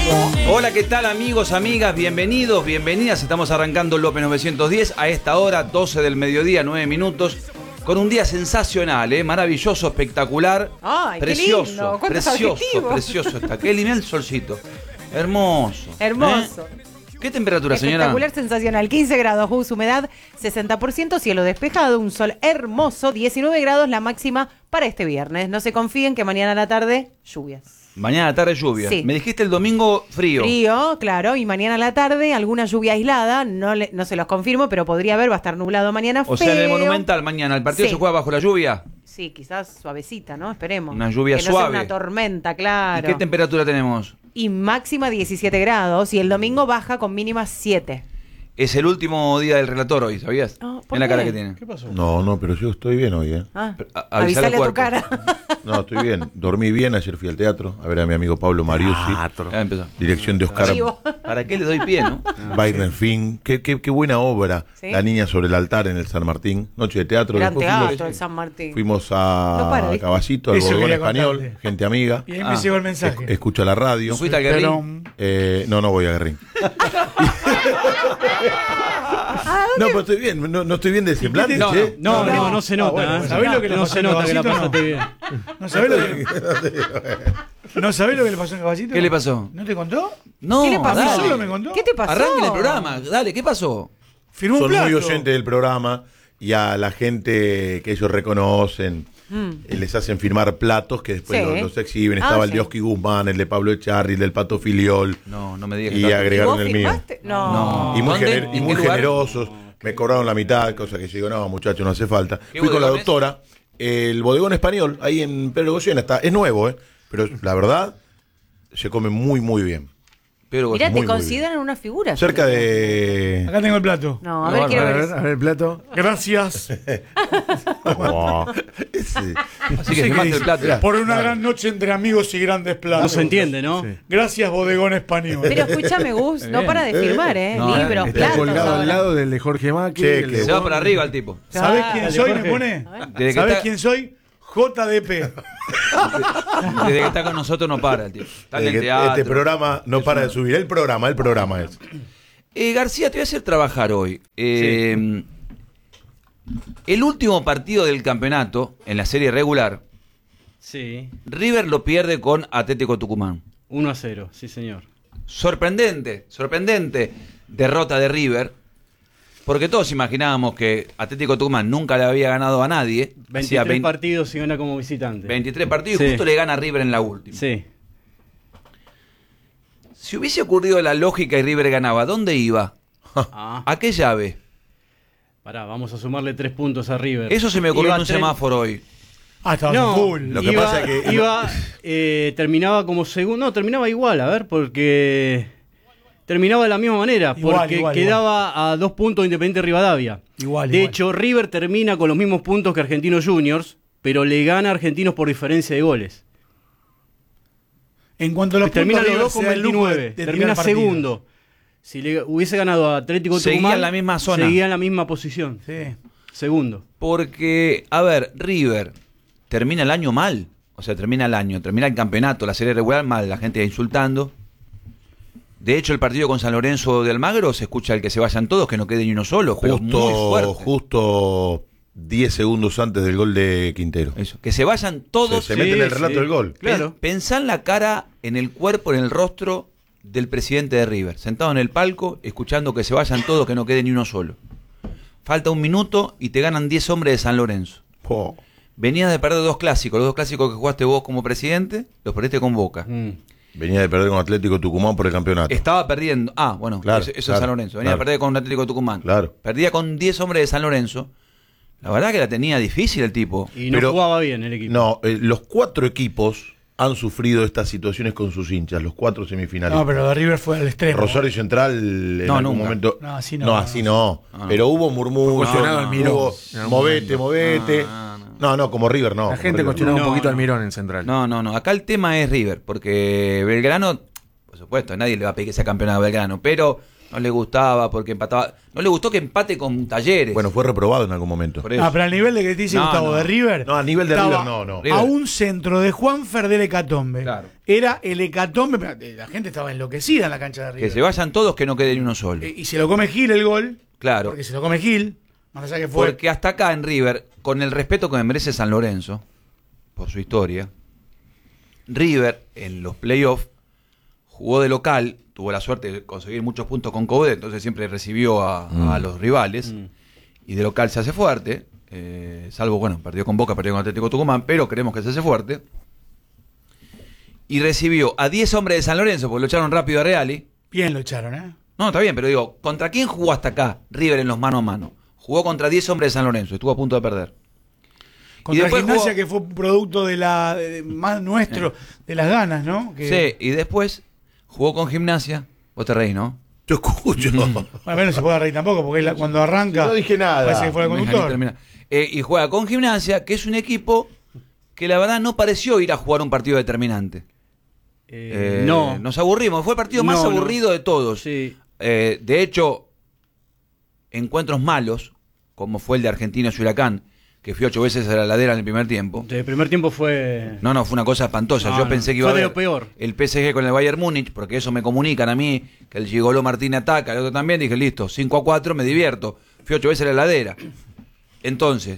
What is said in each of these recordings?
Hola, ¿qué tal amigos, amigas? Bienvenidos, bienvenidas. Estamos arrancando López 910 a esta hora, 12 del mediodía, 9 minutos. Con un día sensacional, maravilloso, espectacular. Ay, precioso, qué lindo. precioso está. Qué lindo el solcito. Hermoso. Hermoso. ¿Qué temperatura, señora? Espectacular, sensacional. 15 grados, humedad 60%, cielo despejado, un sol hermoso, 19 grados la máxima para este viernes. No se confíen que mañana a la tarde, lluvias. Mañana a la tarde lluvia. Sí. Me dijiste el domingo frío. Frío, claro, y mañana a la tarde alguna lluvia aislada, no se los confirmo, pero podría haber, va a estar nublado mañana, O sea, en el Monumental mañana, ¿el partido se juega bajo la lluvia? Sí, quizás suavecita, ¿no? Esperemos. Una lluvia que no suave. sea una tormenta, claro. ¿Y qué temperatura tenemos? Y máxima 17 grados, y el domingo baja con mínima 7. Es el último día del relator hoy, ¿sabías? ¿por En la qué? cara que tiene. ¿Qué pasó? No, pero yo estoy bien hoy, ¿eh? Avisale a tu cuerpo. cara. No, estoy bien. Dormí bien, ayer fui al teatro a ver a mi amigo Pablo Mariucci. Ya empezó. Dirección de Oscar Vivo. ¿Para qué le doy pie, no? Finn. Qué buena obra. ¿Sí? La niña sobre el altar en el San Martín. Noche de teatro. Gran Después teatro, el San Martín. fuimos No a para, ¿viste? Caballito, al Eso Bodegón quería Español, contarte. gente amiga. Y ahí me llegó el mensaje. Escucha la radio. ¿Fuiste al Guerrín? No voy a Guerrín. No, pero estoy bien. No estoy bien de semblante, No, che. No se nota. bueno, ¿sabés lo que le no pasó se en nota que la Caballito, pasaste no? bien. ¿No sabés lo que le pasó en Caballito? ¿Qué le pasó? ¿No te contó? No, ¿Qué le pasó? dale. ¿Solo me contó? ¿Qué te pasó? Arranquen el programa, dale, ¿qué pasó? Firmó un Son plato. muy oyentes del programa y a la gente que ellos reconocen les hacen firmar platos que después Sí. los exhiben. Estaba el sí. de Oski Guzmán, el de Pablo Echarri, el del Pato Filiol. No me digas que Y está- agregaron ¿Vos el mío. firmaste? No. Y muy, ¿Dónde? y ¿En muy qué lugar? generosos. Me cobraron la mitad, cosa que yo digo, no, muchachos, no hace falta. ¿Qué Fui con la bodegón es? doctora. El bodegón español, ahí en Pedro Goyena, es nuevo, pero la verdad, se come muy, muy bien. Pero Mirá, muy, te muy consideran una figura. Cerca de... Acá tengo el plato. No, a ver, quiero ver eso. ver el plato. Gracias. Oh, ese- Así que firmaste el plato. Por una gran noche entre amigos y grandes platos. No se entiende, ¿no? Sí. Gracias, Bodegón Español. Pero escúchame, Gus, no para de firmar, No, libros, está platos. colgado ahora. al lado del de Jorge Macri. Che, el que de Se va Bon. para arriba el tipo. ¿Sabés Ah, quién dale, soy? Jorge. Me pone. Desde que, ¿Sabés está, quién soy? JDP. desde que está con nosotros no para el tipo. Está en el que teatro. este programa no para de subir. El programa es. García, te voy a hacer trabajar hoy. El último partido del campeonato, en la serie regular, Sí. River lo pierde con Atlético Tucumán. 1-0, sí, señor. Sorprendente derrota de River, porque todos imaginábamos que Atlético Tucumán nunca le había ganado a nadie. 23 Hacía partidos y gana como visitante. 23 partidos y Sí. justo le gana a River en la última. Sí. Si hubiese ocurrido la lógica y River ganaba, ¿dónde iba? Ah, ¿A qué llave? pará, vamos a sumarle 3 puntos a River. Eso se me ocurrió Iba en un tres- semáforo hoy. Ah, estaba No, full. Lo que pasa es que- terminaba como segundo, no, terminaba igual, a ver, porque terminaba de la misma manera, Igual, porque igual, quedaba a 2 puntos Independiente Rivadavia. Igual, De igual. hecho, River termina con los mismos puntos que Argentinos Juniors, pero le gana a Argentinos por diferencia de goles. En cuanto a los Termina puntos, los River dos con se da el lujo 29, de tirar termina partidos. segundo. Si le hubiese ganado a Atlético Seguía Tucumán, en la misma zona. seguía en la misma posición. Sí. Segundo. Porque, a ver, River termina el año mal. O sea, termina el campeonato, la serie regular mal, la gente insultando. De hecho, el partido con San Lorenzo de Almagro se escucha el que se vayan todos, que no quede ni uno solo. Pero muy fuerte. Justo 10 segundos antes del gol de Quintero. Eso, que se vayan todos. Se mete en el relato sí. del gol. Claro. Pensá en la cara, en el cuerpo, en el rostro del presidente de River, sentado en el palco, escuchando que se vayan todos, que no quede ni uno solo. Falta un minuto y te ganan 10 hombres de San Lorenzo. Po. Venías de perder 2 clásicos, los 2 clásicos que jugaste vos como presidente, los perdiste con Boca. Venía de perder con Atlético Tucumán por el campeonato. Estaba perdiendo. Ah, bueno, Claro, eso es claro, San Lorenzo. Venía claro. a perder con Atlético Tucumán. Claro. Perdía con 10 hombres de San Lorenzo. La verdad que la tenía difícil el tipo. Y no Pero- jugaba bien el equipo. No, los 4 equipos han sufrido estas situaciones con sus hinchas, los 4 semifinalistas. No, pero de River fue al extremo. Rosario Central en No, algún nunca. momento. No, así no. No, así no. No. Pero hubo murmullos. Cuestionado al Mirón hubo en algún movete, momento. movete. No, como River no. La como gente River cuestionaba no. un poquito No, al no. Mirón en Central. No. Acá el tema es River, porque Belgrano, por supuesto, nadie le va a pedir que sea campeón a Belgrano, pero No le gustaba porque empataba. No le gustó que empate con Talleres. Bueno, fue reprobado en algún momento. Por eso. No, pero al nivel de que te dice No, Gustavo no. de River. No, a nivel de estaba River no. River. A un centro de Juanfer del hecatombe. Claro. Era el hecatombe. Pero la gente estaba enloquecida en la cancha de River. Que se vayan todos, que no quede ni uno solo. Y se lo come Gil el gol. Claro. Porque se lo come Gil. Más allá que fue. Porque hasta acá en River, con el respeto que me merece San Lorenzo, por su historia, River en los playoffs jugó de local, tuvo la suerte de conseguir muchos puntos con Coudet, entonces siempre recibió a los rivales, y de local se hace fuerte, salvo, bueno, perdió con Boca, perdió con Atlético Tucumán, pero creemos que se hace fuerte, y recibió a 10 hombres de San Lorenzo, porque lo echaron rápido a Reali. Bien lo echaron, ¿eh? No, está bien, pero digo, ¿contra quién jugó hasta acá River en los mano a mano? Jugó contra 10 hombres de San Lorenzo, estuvo a punto de perder. Contra después Gimnasia, jugó- que fue producto de más nuestro, de las ganas, ¿no? Que, Sí, y después jugó con Gimnasia. Vos te reís, ¿no? Yo escucho. Bueno, no se puede reír tampoco, porque cuando arranca. Si no dije nada. Parece que fue el Déjame conductor. terminar. Y juega con Gimnasia, que es un equipo que la verdad no pareció ir a jugar un partido determinante. No. Nos aburrimos, fue el partido más No, no. aburrido de todos. Sí. De hecho, encuentros malos, como fue el de Argentinos y Huracán, que fui 8 veces a la ladera en el primer tiempo. El primer tiempo fue... No, fue una cosa espantosa. No, Yo no, pensé que iba fue a de haber lo peor. el PSG con el Bayern Múnich, porque eso me comunican a mí, que el Gigoló Martín ataca, el otro también. Dije, listo, 5-4, me divierto. Fui 8 veces a la ladera. Entonces,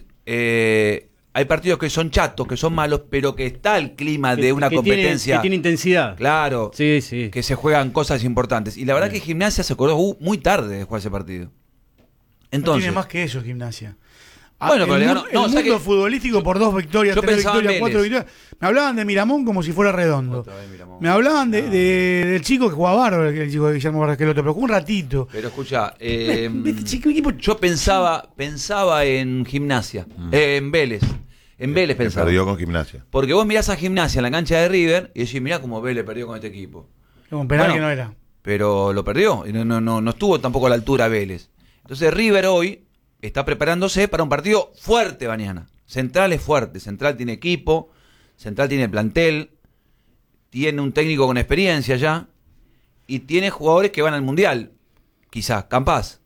hay partidos que son chatos, que son malos, pero que está el clima de una competencia. que tiene intensidad. Claro, Sí, sí. que se juegan cosas importantes. Y la verdad que Gimnasia se acordó muy tarde de jugar ese partido. No Entonces, tiene más que eso, Gimnasia. Bueno, pero el le ganó- no, el ¿sabes mundo qué? futbolístico por 2 victorias, Yo 3 pensaba en victorias, 4 Vélez. victorias. Me hablaban de Miramón como si fuera redondo. Otra vez Miramón. Me hablaban del chico que jugaba bárbaro, el chico de Guillermo Barrasqueloto, pero jugó un ratito. pero escucha, Este chico equipo. yo pensaba en Gimnasia, en Vélez. En Vélez Que pensaba. perdió con Gimnasia. Porque vos mirás a Gimnasia en la cancha de River y decís, mirá cómo Vélez perdió con este equipo. Un penal Bueno, que no era. Pero lo perdió y no estuvo tampoco a la altura Vélez. Entonces River hoy está preparándose para un partido fuerte mañana. Central es fuerte, Central tiene equipo, Central tiene plantel, tiene un técnico con experiencia ya y tiene jugadores que van al Mundial, quizás, Campás.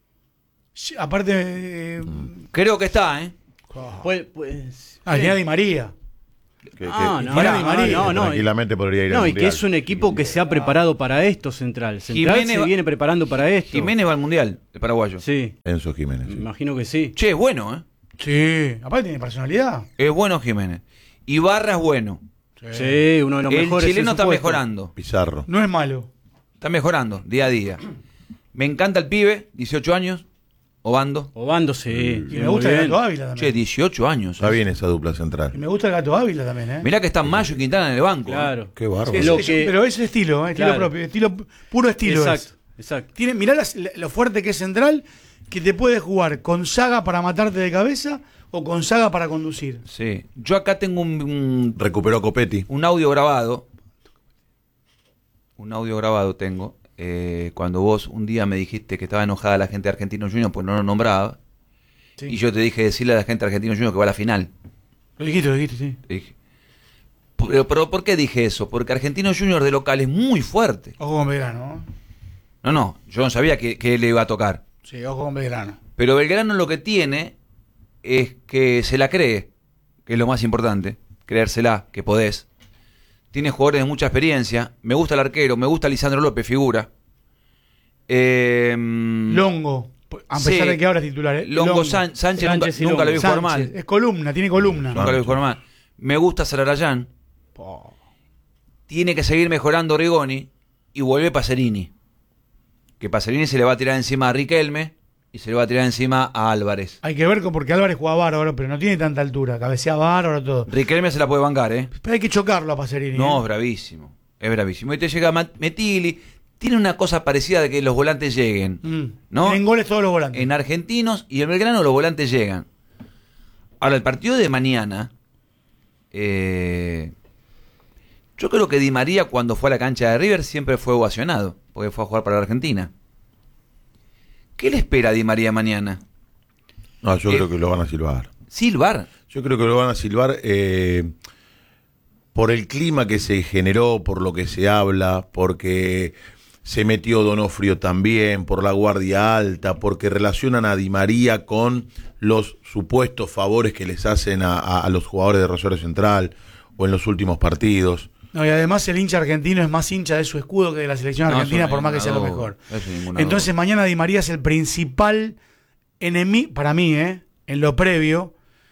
Sí, aparte. Creo que está, ¿eh? Pues, Tiene a Di María. Ah, no, Mirá, Di María. no, no. Tranquilamente podría ir al No, y que Mundial. es un equipo que se ha preparado para esto, Central. Central Jiménez se va- viene preparando para esto. Jiménez va al Mundial, el paraguayo. Sí, Enzo Jiménez. me sí. imagino que sí. Che, es bueno, ¿eh? Sí, aparte tiene personalidad. Es bueno Jiménez. Ibarra es bueno. Sí, uno de los El mejores. en chileno su está puesto. mejorando. Pizarro. No es malo. Está mejorando día a día. Me encanta el pibe, 18 años, Obando. Obando, sí. Y sí, me muy gusta el bien. Gato Ávila Che, también. 18 años. Está bien esa dupla Y central. me gusta el Gato Ávila también, ¿eh? Mirá que están Mayo y Quintana en el banco. Claro. Qué bárbaro. Es- lo es- que- pero es estilo, estilo Claro. propio, puro estilo. Exacto, Es. exacto. Mirá lo fuerte que es Central, que te puede jugar con saga para matarte de cabeza o con saga para conducir. Sí. Yo acá tengo Recuperó Copetti. un audio grabado. Un audio grabado tengo. Cuando vos un día me dijiste que estaba enojada la gente de Argentinos Juniors pues no lo nombraba. Sí. Y yo te dije decirle a la gente de Argentinos Juniors que va a la final. Lo dijiste, sí. Te dije. Pero ¿por qué dije eso? Porque Argentinos Juniors de local es muy fuerte. Ojo con Belgrano, ¿no? No, yo no sabía que él le iba a tocar. Sí, ojo con Belgrano. Pero Belgrano lo que tiene es que se la cree, que es lo más importante, creérsela, que podés. Tiene jugadores de mucha experiencia. Me gusta el arquero, me gusta Lisandro López, figura. Longo, a pesar sí. de que ahora es titular. Longo Sánchez Sánchez y nunca lo vi Longo. jugar mal. Sánchez, es columna, tiene columna. Nunca lo vi jugar mal. Me gusta Sararayán. Tiene que seguir mejorando Rigoni y vuelve Pacerini. Que Pacerini se le va a tirar encima a Riquelme y se le va a tirar encima a Álvarez. Hay que ver porque Álvarez juega bárbaro, pero no tiene tanta altura. Cabecea bárbaro, todo. Riquelme se la puede bancar, ¿eh? Pero hay que chocarlo a Pacerini. No, ¿eh? es bravísimo. Es bravísimo. Y te llega Metili. Tiene una cosa parecida de que los volantes lleguen. ¿No? En goles todos los volantes. En Argentinos y en Belgrano los volantes llegan. Ahora, el partido de mañana. Yo creo que Di María, cuando fue a la cancha de River, siempre fue ovacionado. Porque fue a jugar para la Argentina. ¿Qué le espera a Di María mañana? No, yo creo que lo van a silbar. Silvar. Yo creo que lo van a silbar por el clima que se generó, por lo que se habla, porque se metió Donofrio también por la guardia alta, porque relacionan a Di María con los supuestos favores que les hacen a los jugadores de Rosario Central o en los últimos partidos. No, y además el hincha argentino es más hincha de su escudo que de la selección argentina, por más que sea lo mejor. Entonces mañana Di María es el principal enemigo, para mí, en lo previo,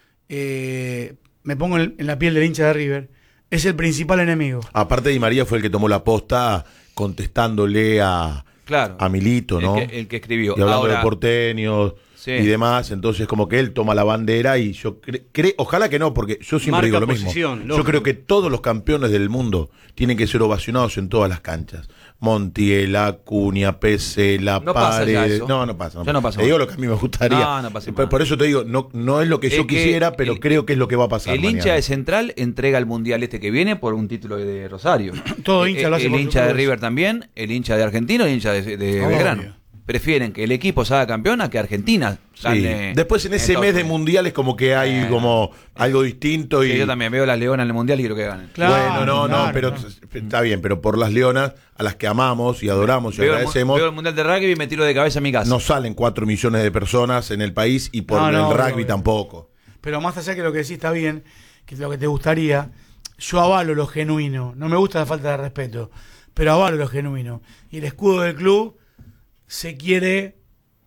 me pongo en la piel del hincha de River, es el principal enemigo. Aparte Di María fue el que tomó la posta contestándole a Milito, ¿no? El que escribió. Y hablando Ahora, de porteños y demás, entonces como que él toma la bandera y yo creo, ojalá que no, porque yo siempre marca digo lo posición, mismo. lógico. Yo creo que todos los campeones del mundo tienen que ser ovacionados en todas las canchas. Montiel, Acuña, Pesela, No pasa ya Paredes. eso. No pasa. Ya no pasa Te digo más. lo que a mí me gustaría. No pasa por, más. por eso te digo, no es lo que yo Es que quisiera, pero creo que es lo que va a pasar. El mañana. hincha de Central entrega el mundial que viene por un título de Rosario. Todo hincha lo hace El por hincha su de club. River también, el hincha de Argentino y el hincha de Obvio. Belgrano. Prefieren que el equipo salga campeón a que Argentina Sí. gane. Después en ese Estados mes de Unidos. mundiales como que hay como algo distinto y Sí, yo también veo las leonas en el mundial y quiero que ganen. Claro, bueno, claro, pero claro. está bien, pero por las leonas a las que amamos y adoramos y Veo agradecemos, el mundial de rugby y me tiro de cabeza a mi casa. no salen 4 millones de personas en el país y por No, el no, rugby no. tampoco. Pero más allá que lo que decís está bien, que es lo que te gustaría, yo avalo lo genuino. No me gusta la falta de respeto, pero avalo lo genuino. Y el escudo del club se quiere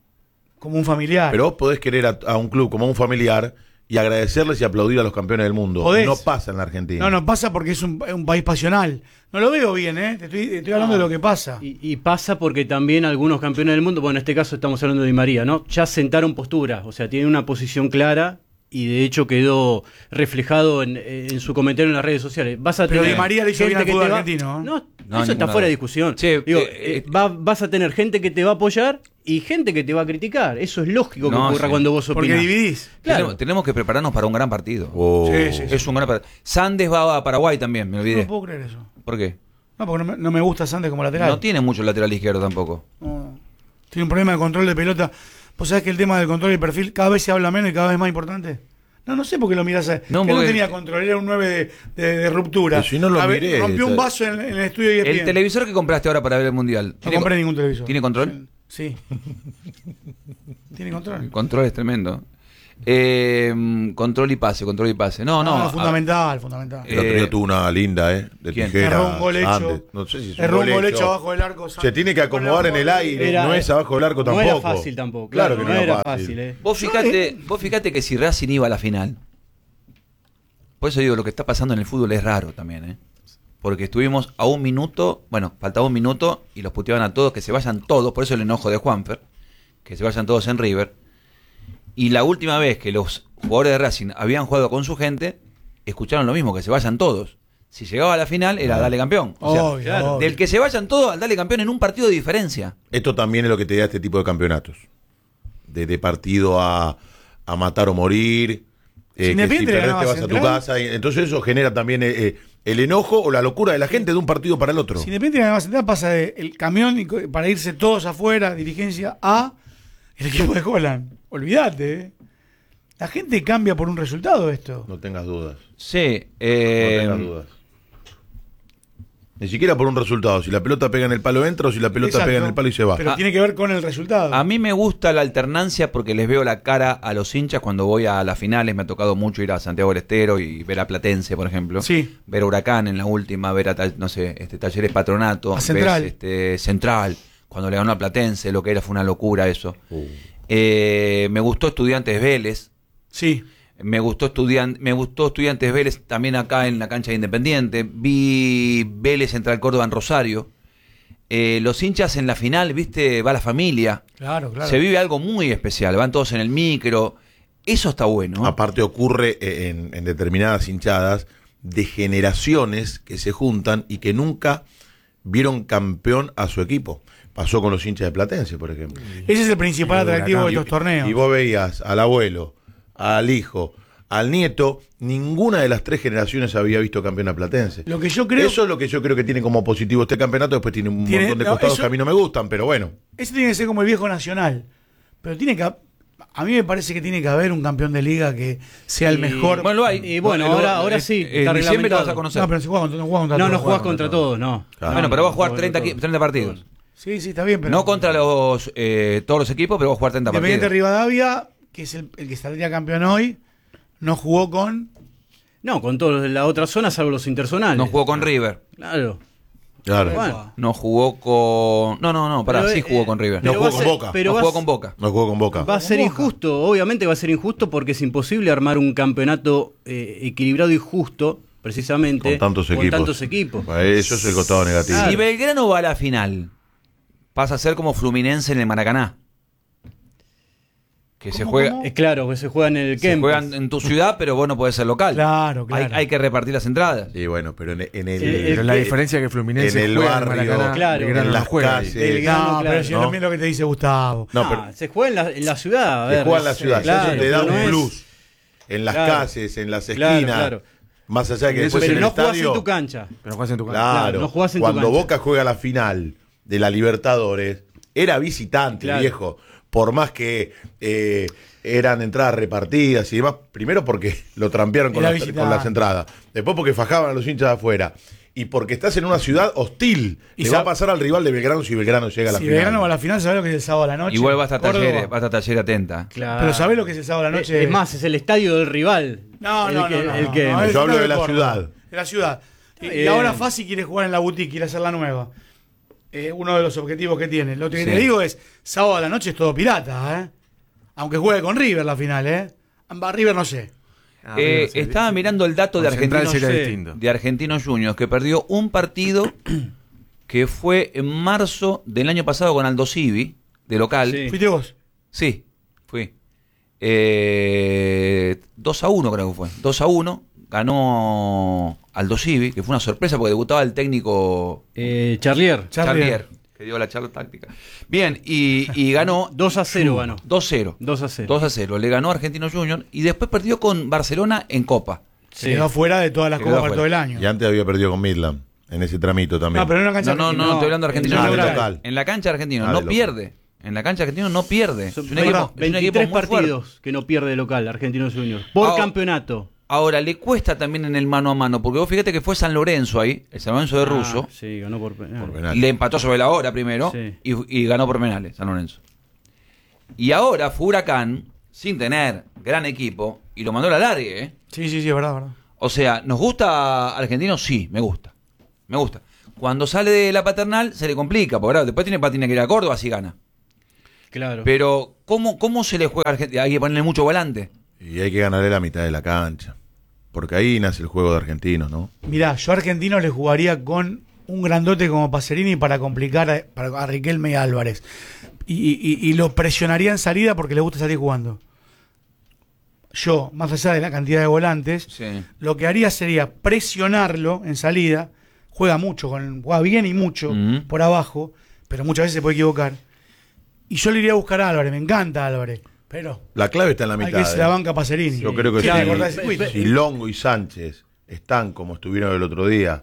como un familiar. Pero vos podés querer a un club como un familiar y agradecerles y aplaudir a los campeones del mundo. Podés. No pasa en la Argentina. No pasa porque es un país pasional. No lo veo bien, Te estoy hablando de lo que pasa. Y pasa porque también algunos campeones del mundo, bueno, en este caso estamos hablando de Di María, ¿no? Ya sentaron postura, o sea, tienen una posición clara y de hecho quedó reflejado en su comentario en las redes sociales. Vas a Pero tener Di María le hizo gente bien al que fútbol te va- argentino, ¿eh? No, eso está ninguna fuera de duda. discusión. Sí, Digo, vas a tener gente que te va a apoyar y gente que te va a criticar. Eso es lógico que No, ocurra sí. cuando vos Porque opinás. dividís. Claro. Tenemos que prepararnos para un gran partido. Oh. Sí. Es un gran partido. Sandes va a Paraguay también, me olvidé. No puedo creer eso. ¿Por qué? No, porque no me gusta Santos como lateral. No tiene mucho lateral izquierdo tampoco. No. Tiene un problema de control de pelota. ¿Vos sabés que el tema del control y perfil cada vez se habla menos y cada vez es más importante? No sé por qué lo mirás a... No, Él no porque- tenía control, era un 9 de ruptura. Pero si no lo A ver, miré, rompió un está- vaso en el estudio de El ESPN. televisor que compraste ahora para ver el mundial. No compré ningún televisor. ¿Tiene control? Sí. ¿Tiene control? El control es tremendo. Control y pase. No, fundamental. El otro día tuvo una linda, de ¿quién? tijera. Erró un gol hecho. Sandes. No sé si es Erró un gol hecho abajo del arco. Se tiene que acomodar en el aire, no es abajo del arco tampoco. No era fácil tampoco. Claro que no era fácil. fácil. Vos fíjate que si Racing iba a la final, por eso digo, lo que está pasando en el fútbol es raro también, porque estuvimos a un minuto, faltaba un minuto y los puteaban a todos, que se vayan todos, por eso el enojo de Juanfer, que se vayan todos en River. Y la última vez que los jugadores de Racing habían jugado con su gente, escucharon lo mismo, que se vayan todos. Si llegaba a la final era dale campeón. O sea, Obvio, obvio. del que se vayan todos al dale campeón en un partido de diferencia. Esto también es lo que te da este tipo de campeonatos. De partido a matar o morir. Que si Independiente perdés ganaba te vas a tu Central. casa. Entonces eso genera también el enojo o la locura de la gente de un partido para el otro. Si Independiente ganaba Central pasa de el camión para irse todos afuera, dirigencia, a el equipo de Holland. Olvídate, La gente cambia por un resultado esto. No tengas dudas. Sí. No tengas dudas. Ni siquiera por un resultado. Si la pelota pega en el palo entra o si la pelota Exacto. pega en el palo y se va. Pero tiene que ver con el resultado. A mí me gusta la alternancia porque les veo la cara a los hinchas cuando voy a las finales. Me ha tocado mucho ir a Santiago del Estero y ver a Platense, por ejemplo. Sí. Ver a Huracán en la última, ver a, Talleres Patronato. A Central. Ves, Central, cuando le ganó a Platense, lo que era fue una locura eso. Me gustó Estudiantes Vélez. Sí. Me gustó Estudiantes Vélez también acá en la cancha de Independiente. Vi Vélez Central Córdoba en Rosario. Los hinchas en la final, viste, va la familia. Claro, claro. Se vive algo muy especial. Van todos en el micro. Eso está bueno. Aparte ocurre en determinadas hinchadas de generaciones que se juntan y que nunca vieron campeón a su equipo. Pasó con los hinchas de Platense, por ejemplo. Ese es el principal atractivo de Y- estos torneos. Y vos veías al abuelo, al hijo, al nieto, ninguna de las tres generaciones había visto campeón a Platense. Lo que yo creo. Eso es lo que yo creo que tiene como positivo este campeonato. Después tiene un montón de costados eso- que a mí no me gustan, pero bueno. Ese tiene que ser como el viejo nacional. Pero tiene que. A mí me parece que tiene que haber un campeón de liga que sea el mejor. Bueno, lo hay. Y bueno, ahora sí. En está diciembre lo reglamentado. vas a conocer. No, pero se juega contra, no juega contra No, todos. no jugás contra todos, no. Claro. Bueno, pero va a jugar No, 30 partidos. Sí, está bien, pero... No contra todos los equipos, pero vos jugar 30 partidos. Independiente Rivadavia, que es el que saldría campeón hoy, no jugó con... No, con todos los de la otra zona, salvo los interzonales. No jugó con River. Claro. Bueno. No jugó con... No, sí jugó con River. No jugó con Boca. No jugó con Boca. No jugó con Boca. Va a ser injusto, obviamente va a ser injusto porque es imposible armar un campeonato equilibrado y justo, precisamente, con tantos equipos. Eso es el costado negativo. Si Belgrano va a la final, pasa a ser como Fluminense en el Maracaná. Que se juega... Es claro, que se juega en el Se Kempes. juegan en tu ciudad, pero vos no podés ser local. Claro. Hay que repartir las entradas. Sí, bueno, pero pero la diferencia es que Fluminense en el juega barrio, en Maracaná, claro, Belgrano en no las juega ahí. calles. Belgrano, pero si es lo mismo que te dice Gustavo. Se juega en la ciudad. A ver, Se juega en la ciudad. claro, Eso te da no un es- plus. En las Claro. calles, en las esquinas. Claro. Más allá de que después Pero en el no jugás estadio... en tu cancha. Pero jugás en tu casa. Claro, no jugás en tu cuando cancha. Boca juega la final de la Libertadores, era visitante, Claro. viejo. Por más que eran entradas repartidas y demás. Primero porque lo trampearon con Era las visitante. entradas. Después porque fajaban a los hinchas de afuera. Y porque estás en una ciudad hostil. Y Le va a pasar al rival de Belgrano si Belgrano llega a la Si final. Belgrano va a la final, ¿sabés lo que es el sábado a la noche? Igual va a estar Córdoba. Talleres atenta. Claro. Pero ¿sabés lo que es el sábado a la noche? Es más, es el estadio del rival. No. El Es Yo hablo uno de la Córdoba, ciudad. De la ciudad. Y bien. ahora Fassi quiere jugar en la boutique, quiere hacer la nueva. Uno de los objetivos que tiene. Lo que Sí. te digo es, sábado a la noche es todo pirata, ¿eh? Aunque juegue con River la final, ¿eh? River no sé. Estaba mirando el dato de Con Central Argentinos, sería distinto. de Argentinos Juniors, que perdió un partido que fue en marzo del año pasado con Aldo Civi, de local. Sí. ¿Fuiste vos? Sí, fui. 2-1 creo que fue. 2-1. Ganó Aldo Civi, que fue una sorpresa porque debutaba el técnico Charlier. Charlier, que dio la charla táctica. Bien, y ganó 2-0 ganó. 2-0. 2-0. 2-0. Le ganó Argentinos Juniors y después perdió con Barcelona en Copa. Se quedó fuera de todas las Quedó copas para afuera. todo el año. Y antes había perdido con Midland. En ese tramito también. No, pero en una cancha No, estoy hablando de Argentinos Ah, de Juniors. local. En la cancha de Argentinos Ah, no de local. pierde. En la cancha de Argentinos no pierde. Son Es un equipo 23 muy fuerte. partidos que no pierde de local Argentinos Juniors. Por Ah, campeonato. Ahora, le cuesta también en el mano a mano, porque vos fíjate que fue San Lorenzo ahí, el San Lorenzo de Russo, Sí, ganó por penal. Por penal. le empató sobre la hora primero Sí. y ganó por penales San Lorenzo. Y ahora fue Huracán, sin tener gran equipo, y lo mandó a la largue, ¿eh? Sí, es verdad. O sea, ¿nos gusta Argentinos? Sí, me gusta. Me gusta. Cuando sale de la Paternal se le complica, porque ahora después tiene que ir a Córdoba si gana. Claro. Pero, ¿cómo se le juega a Argentina? Hay que ponerle mucho volante. Y hay que ganarle la mitad de la cancha. Porque ahí nace el juego de Argentinos, ¿no? Mirá, yo a Argentinos le jugaría con un grandote como Pacerini para complicar a Riquelme y Álvarez. Y lo presionaría en salida porque le gusta salir jugando. Yo, más allá de la cantidad de volantes, Sí. lo que haría sería presionarlo en salida. Juega bien y mucho Ujú. por abajo, pero muchas veces se puede equivocar. Y yo le iría a buscar a Álvarez, me encanta Álvarez, pero La clave está en la hay mitad. que irse la banca Pacerini. Yo creo que Tiene sí. que cortar el circuito. Si Longo y Sánchez están como estuvieron el otro día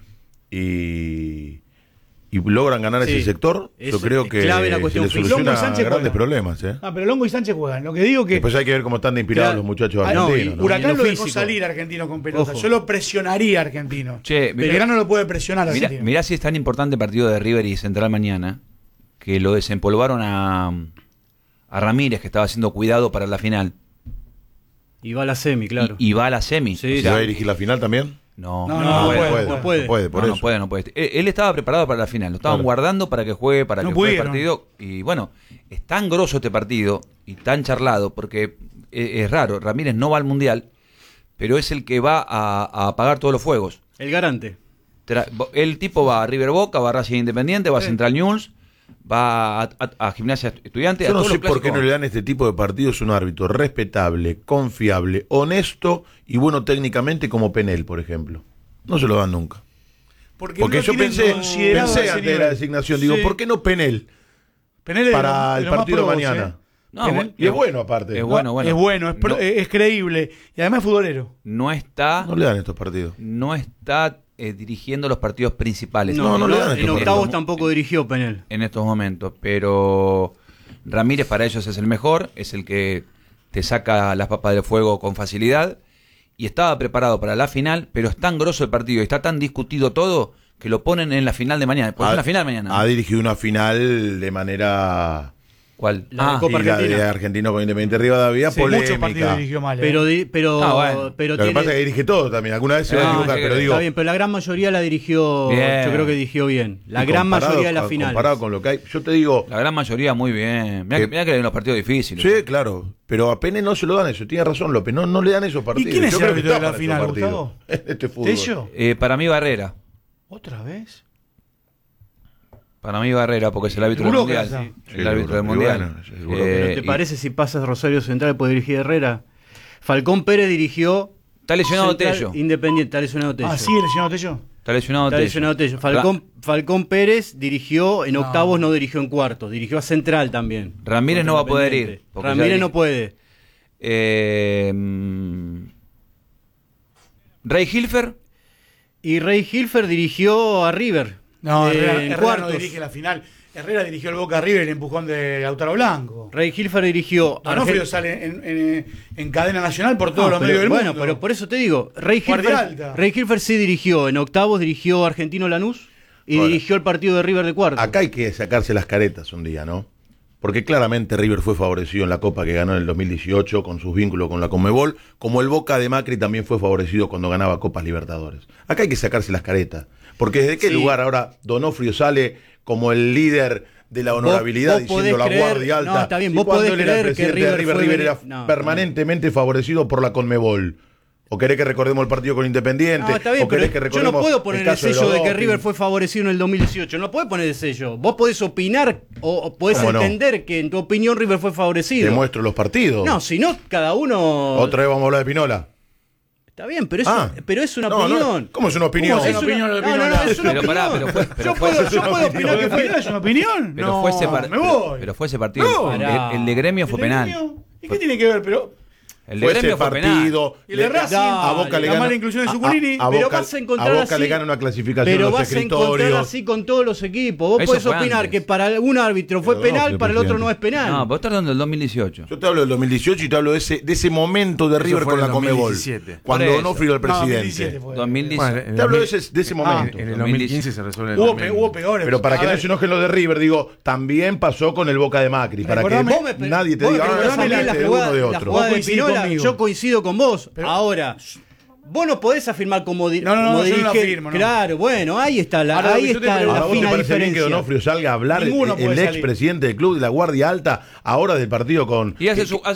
y logran ganar Sí. ese sector, Eso yo creo es que clave la se cuestión les física. soluciona Longo y Sánchez grandes juegan. problemas. ¿eh? Ah, pero Longo y Sánchez juegan. Lo que digo que Después hay que ver cómo están de inspirados Claro. los muchachos Ah, no, argentinos. y ¿no? Huracán en lo lo dejó físico. salir Argentino con pelota. Ojo. Yo lo presionaría a Argentino. Che, Belgrano lo puede presionar así. mirá si es tan importante el partido de River y Central mañana, que lo desempolvaron a Ramírez, que estaba siendo cuidado para la final. Y va a la semi, claro. Y va a la semi. Sí, ¿Se va a dirigir la final también? No, No, no puede, por eso. no puede. Él estaba preparado para la final, lo estaban Claro. guardando para que juegue, para No que juegue el pudieron. partido. Y bueno, es tan grosso este partido y tan charlado, porque es raro, Ramírez no va al Mundial, pero es el que va a apagar todos los fuegos. El garante. El tipo va a River Boca, va a Racing Independiente, va a Central News, va a Gimnasia Estudiante. Yo a no todos sé los por qué clásicos. no le dan este tipo de partidos un árbitro respetable, confiable, honesto y bueno técnicamente como Penel, por ejemplo. No se lo dan nunca. Porque no yo tienen pensé considerado ese antes de la nivel. designación, digo, Sí. ¿por qué no Penel Penel es para de el lo más partido de probos, mañana? No, Penel- bueno, Y es bueno aparte. es bueno. Es bueno, No- es creíble y además es futbolero. no está No le dan estos partidos. dirigiendo los partidos principales. No le dan en estos octavos partidos. tampoco dirigió Penel. En estos momentos, pero Ramírez para ellos es el mejor, es el que te saca las papas del fuego con facilidad y estaba preparado para la final, pero es tan grosso el partido y está tan discutido todo que lo ponen en la final de mañana. Pues es una final mañana. Ha dirigido una final de manera... ¿Cuál? La de Copa y la Argentina. de Argentino con Independiente Rivadavia, Sí, polémica. muchos partidos dirigió mal. Pero bueno. pero Lo que pasa es que dirige todo también. Alguna vez se va a equivocar, pero digo... está bien, pero la gran mayoría la dirigió, Bien. yo creo que dirigió bien. La y gran comparado- mayoría de las finales. Comparado con lo que hay. Yo te digo... La gran mayoría muy bien. Mirá que hay unos partidos difíciles. Sí, claro. Pero a Pene no se lo dan eso. Tiene razón López. No le dan esos partidos. quién es Yo el creo que árbitro de está la para final, esos partidos. Gustavo? En este fútbol. ¿Tello? Para mí Barrera. ¿Otra vez? Para mí Barrera, porque es el árbitro del Seguro que Mundial. sí. El árbitro del Y Mundial. bueno, seguro que- ¿Pero te parece si pasas Rosario Central puede dirigir Herrera? Falcón Pérez dirigió Está lesionado Central Tello. Independiente, está lesionado Tello. Ah, ¿sigue lesionado Tello? Está lesionado Está Tello. lesionado Tello. Falcón Pérez dirigió en octavos, no dirigió en cuartos, dirigió a Central también. Ramírez no va a poder ir. Independiente. porque Ramírez ya no puede. Ray Hilfer. Y Rey Hilfer dirigió a River. No, en Herrera no cuartos. dirige la final. Herrera dirigió el Boca River y el empujón de Lautaro Blanco. Rey Hilfer dirigió a Donofrio sale en cadena nacional por todos los medios del bueno, mundo. pero por eso te digo, Guardia alta. Rey Hilfer sí dirigió en octavos, dirigió a Argentino Lanús y Ahora, dirigió el partido de River de cuartos. Acá hay que sacarse las caretas un día, ¿no? Porque claramente River fue favorecido en la Copa que ganó en el 2018 con sus vínculos con la Conmebol, como el Boca de Macri también fue favorecido cuando ganaba Copas Libertadores. Acá hay que sacarse las caretas. Porque ¿desde qué Sí. lugar ahora Donofrio sale como el líder de la honorabilidad vos podés diciendo la creer- guardia alta? no, está bien, Y vos cuando podés él era el creer que presidente de River fue River era no, permanentemente favorecido por la Conmebol. ¿O querés que recordemos el partido con Independiente? No, está bien, ¿O querés que pero yo recordemos no puedo poner el caso sello los de que doping? River fue favorecido en el 2018. No podés poner el sello. Vos podés opinar o podés ¿Cómo no? entender que en tu opinión River fue Te favorecido. muestro los partidos. No, si no, cada uno... Otra vez vamos a hablar de Pinola. Está bien, pero es una No, opinión. ¿Cómo es una opinión? ¿Cómo es una opinión de Pinola? es una Pero pará, opinión. pero Yo fue- puedo opinar que fue... ¿Es una opinión? Pero no, fue ese me voy. pero fue ese partido. No. El de Gremio fue ¿El de penal. Gremio? ¿Y qué tiene que ver? Pero El de Fue ese Gremio fue penal. partido. ¿Y el de Racing? A Boca le La gana. mala inclusión de Zuculini. A Pero Boca, vas a encontrar a Boca así- le gana una clasificación Pero en los vas a encontrar escritorios. así con todos los equipos. Vos Eso podés fue opinar antes. que para un árbitro fue Pero no, penal, señor para el otro presidente. no es penal. No, vos estás hablando del 2018. Yo te hablo del 2018 y te hablo de ese momento de Eso River fue con en la el Conmebol. 2017. Cuando Por eso. Donofrio era el No, presidente. 2017 fue. 2017. Bueno, en Te hablo de el ese momento. En el 2015 se resuelve el Hubo 2000. peores. Pero para A que no ver, se enojen los de River, digo, también pasó con el Boca de Macri. Para que Recordame- nadie te vos diga, me preguntás a mí este de uno de la otro. jugada de Vos coincidís Pinola, conmigo. yo coincido con vos. Pero- Ahora, vos no podés afirmar como, No, como yo no lo dirige. afirmo, no. Claro, bueno, ahí está la, Ahora, ahí yo te está pregunto, la ¿A vos te fina parece bien que diferencia. Donofrio salga a hablar Ninguno el puede ex salir. presidente del club de la Guardia Alta ahora del partido con... Y hace su